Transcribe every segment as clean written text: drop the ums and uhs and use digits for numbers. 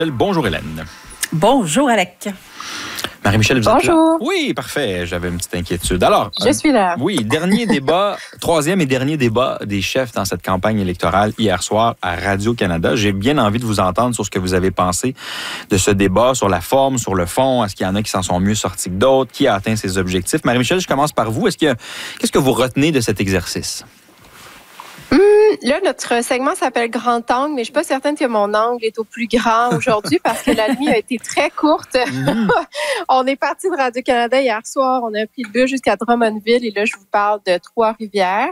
Bonjour Hélène. Bonjour Alec. Marie-Michel, vous êtes là? Bonjour. Oui, parfait. J'avais une petite inquiétude. Alors, Je suis là. Oui, troisième et dernier débat des chefs dans cette campagne électorale hier soir à Radio-Canada. J'ai bien envie de vous entendre sur ce que vous avez pensé de ce débat, sur la forme, sur le fond. Est-ce qu'il y en a qui s'en sont mieux sortis que d'autres? Qui a atteint ses objectifs? Marie-Michel, je commence par vous. Qu'est-ce que vous retenez de cet exercice? Là, notre segment s'appelle Grand Angle, mais je ne suis pas certaine que mon angle est au plus grand aujourd'hui parce que la nuit a été très courte. On est parti de Radio-Canada hier soir. On a pris le bus jusqu'à Drummondville et là, je vous parle de Trois-Rivières.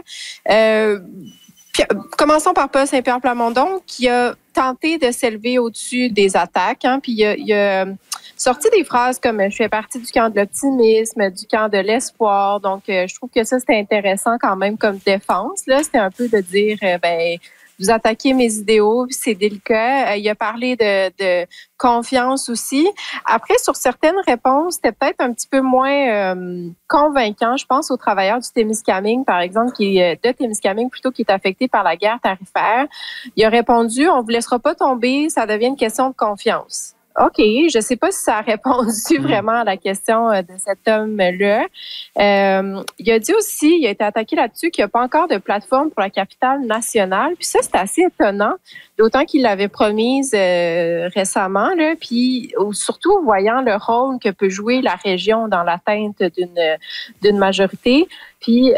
Commençons par Paul Saint-Pierre-Plamondon qui a tenté de s'élever au-dessus des attaques. Puis il a sorti des phrases comme « je fais partie du camp de l'optimisme, du camp de l'espoir ». Donc, je trouve que ça, c'était intéressant quand même comme défense. Là, c'était un peu de dire vous attaquez mes idéaux, c'est délicat. Il a parlé de confiance aussi. Après, sur certaines réponses, c'était peut-être un petit peu moins convaincant. Je pense aux travailleurs du Témiscamingue, par exemple, qui est affecté par la guerre tarifaire. Il a répondu, on vous laissera pas tomber, ça devient une question de confiance. OK, je ne sais pas si ça a répondu vraiment à la question de cet homme-là. Il a dit aussi, il a été attaqué là-dessus, qu'il n'y a pas encore de plateforme pour la capitale nationale. Puis ça, c'est assez étonnant, d'autant qu'il l'avait promise récemment. Là, puis surtout, voyant le rôle que peut jouer la région dans l'atteinte d'une majorité. Puis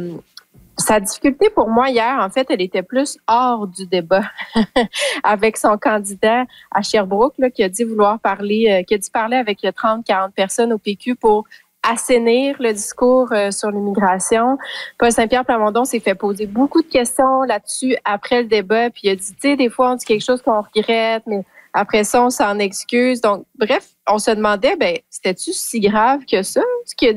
sa difficulté pour moi hier, en fait, elle était plus hors du débat avec son candidat à Sherbrooke là, qui a dit parler avec 30-40 personnes au PQ pour assainir le discours sur l'immigration. Paul Saint-Pierre-Plamondon s'est fait poser beaucoup de questions là-dessus après le débat, puis il a dit, tu sais, des fois on dit quelque chose qu'on regrette, mais après ça, on s'en excuse. Donc, bref, on se demandait, c'était-tu si grave que ça, ce qu'il a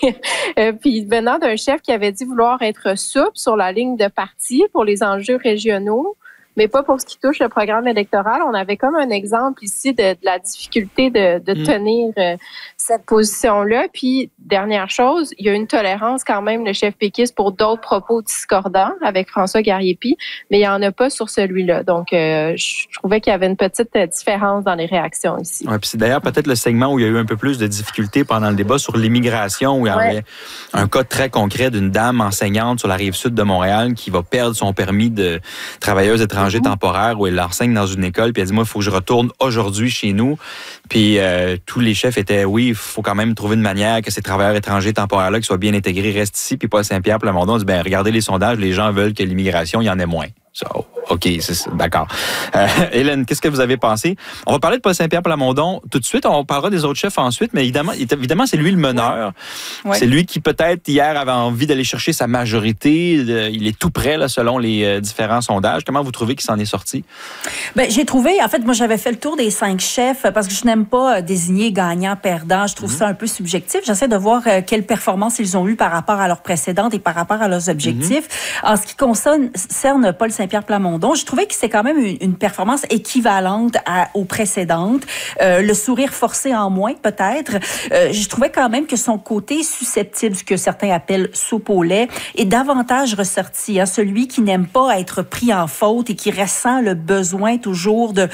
dit? Puis, venant d'un chef qui avait dit vouloir être souple sur la ligne de parti pour les enjeux régionaux, mais pas pour ce qui touche le programme électoral. On avait comme un exemple ici de la difficulté de tenir cette position-là. Puis, dernière chose, il y a une tolérance quand même, le chef péquiste, pour d'autres propos discordants avec François Garriépi, mais il n'y en a pas sur celui-là. Donc, je trouvais qu'il y avait une petite différence dans les réactions ici. Ouais, puis c'est d'ailleurs peut-être le segment où il y a eu un peu plus de difficultés pendant le débat sur l'immigration, où il y avait un cas très concret d'une dame enseignante sur la rive sud de Montréal qui va perdre son permis de travailleuse étrangère temporaire, où elle enseigne dans une école, puis elle dit, moi, il faut que je retourne aujourd'hui chez nous. Puis tous les chefs étaient, oui, il faut quand même trouver une manière que ces travailleurs étrangers temporaires-là, qui soient bien intégrés, restent ici. Puis Paul Saint-Pierre-Plamondon dit, regardez les sondages, les gens veulent que l'immigration, il y en ait moins. So, OK, d'accord. Hélène, qu'est-ce que vous avez pensé? On va parler de Paul Saint-Pierre-Plamondon tout de suite. On parlera des autres chefs ensuite, mais évidemment c'est lui le meneur. Ouais. C'est lui qui, peut-être, hier, avait envie d'aller chercher sa majorité. Il est tout près, là, selon les différents sondages. Comment vous trouvez qu'il s'en est sorti? J'ai trouvé, en fait, moi, j'avais fait le tour des 5 chefs parce que je n'aime pas désigner gagnant-perdant. Je trouve ça un peu subjectif. J'essaie de voir quelle performance ils ont eu par rapport à leurs précédentes et par rapport à leurs objectifs. En ce qui concerne Paul Saint-Pierre-Plamondon, je trouvais que c'est quand même une performance équivalente aux précédentes. Le sourire forcé en moins, peut-être. Je trouvais quand même que son côté susceptible, ce que certains appellent soupe au lait, est davantage ressorti. Celui qui n'aime pas être pris en faute et qui ressent le besoin toujours de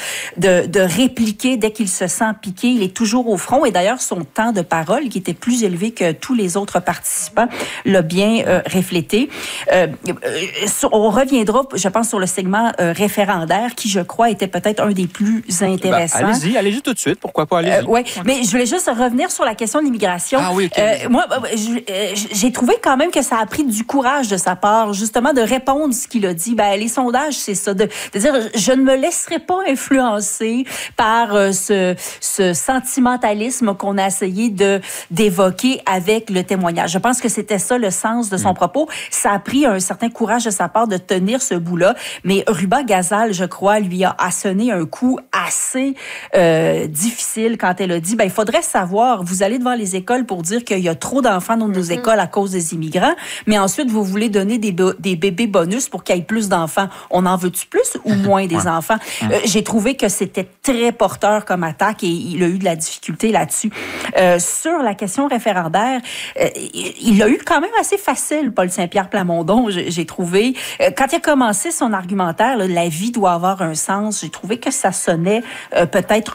répliquer dès qu'il se sent piqué. Il est toujours au front. Et d'ailleurs, son temps de parole, qui était plus élevé que tous les autres participants, l'a bien reflété. On reviendra, je pense, sur le segment référendaire qui, je crois, était peut-être un des plus intéressants. Allez-y tout de suite. Pourquoi pas? Allez-y. Oui, mais je voulais juste revenir sur la question de l'immigration. Ah oui, OK. Moi, j'ai trouvé quand même que ça a pris du courage de sa part, justement, de répondre ce qu'il a dit. Les sondages, c'est ça, de dire, je ne me laisserai pas influencer par ce sentimentalisme qu'on a essayé d'évoquer avec le témoignage. Je pense que c'était ça le sens de son propos. Ça a pris un certain courage de sa part de tenir ce bout-là, mais Ruba Gazal, je crois, lui a assonné un coup assez difficile quand elle a dit, il faudrait savoir, vous allez devant les écoles pour dire qu'il y a trop d'enfants dans nos écoles à cause des immigrants, mais ensuite, vous voulez donner des bébés bonus pour qu'il y ait plus d'enfants. On en veut-tu plus ou moins des enfants? J'ai trouvé que c'était très porteur comme attaque et il a eu de la difficulté là-dessus. Sur la question référendaire, il a eu quand même assez facile, Paul Saint-Pierre-Plamondon, j'ai trouvé. Quand il a commencé son argumentaire, commentaire, là, la vie doit avoir un sens. J'ai trouvé que ça sonnait peut-être